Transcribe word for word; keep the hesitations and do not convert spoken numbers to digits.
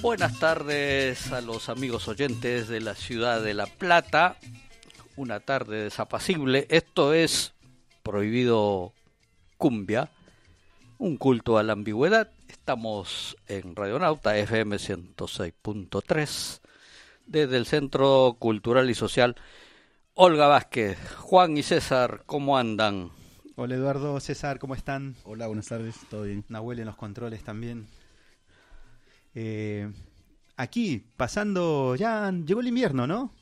Buenas tardes a los amigos oyentes de la ciudad de La Plata. Una tarde desapacible. Esto es Prohibido Cumbia, un culto a la ambigüedad. Estamos en Radionauta F M ciento seis punto tres desde el Centro Cultural y Social Olga Vázquez. Juan y César, ¿cómo andan? Hola Eduardo, César, ¿cómo están? Hola, buenas tardes, ¿todo bien? Nahuel en los controles también. Eh, aquí, pasando, ya llegó el invierno, ¿no?